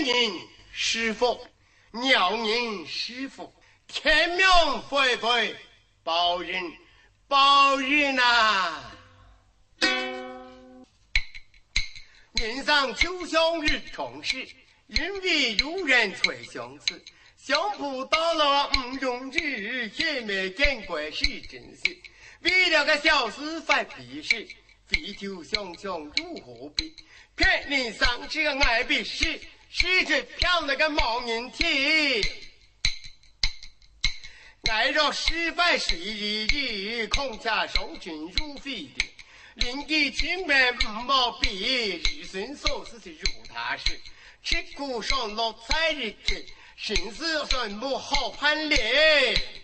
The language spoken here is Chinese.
人是福，鸟人是福，天命会不会报人报人啊？人上秋香日重事，人为如人催相思。相扑到了5中日，也没见怪是真事。为了个小事犯屁事，非求相向如何比？骗人上这个爱必死，是这漂亮个毛人体。爱若失败是一日，恐下受君如非的。临敌情人不毛笔，日孙所思是如他事。吃苦上落才日去，生死算不好判例。